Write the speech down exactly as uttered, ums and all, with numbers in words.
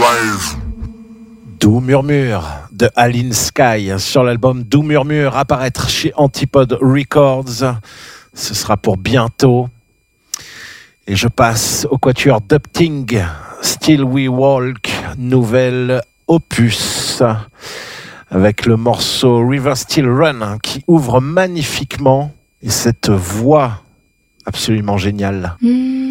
Doux Murmure de Aline Sky sur l'album Doux Murmure, apparaître chez Antipode Records. Ce sera pour bientôt. Et je passe au quatuor Dupting, Still We Walk, nouvel opus, avec le morceau River Still Run qui ouvre magnifiquement et cette voix absolument géniale. Mm.